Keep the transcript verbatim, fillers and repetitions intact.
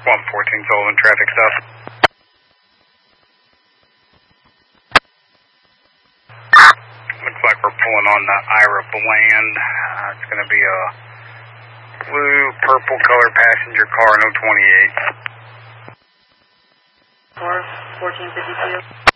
one fourteen Sullivan, traffic stop. Looks like we're pulling on the Ira Bland. Uh, it's going to be a blue, purple color passenger car, no twenty-eight. four fourteen fifty-two.